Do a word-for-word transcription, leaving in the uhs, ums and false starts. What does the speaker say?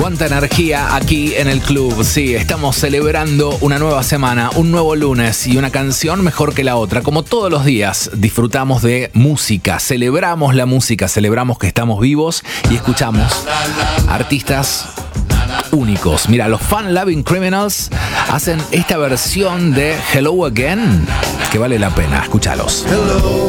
cuánta energía aquí en el club. Sí, estamos celebrando una nueva semana, un nuevo lunes y una canción mejor que la otra. Como todos los días, disfrutamos de música, celebramos la música, celebramos que estamos vivos y escuchamos artistas únicos. Mira, los Fun Loving Criminals hacen esta versión de Hello Again que vale la pena. Escúchalos. Hello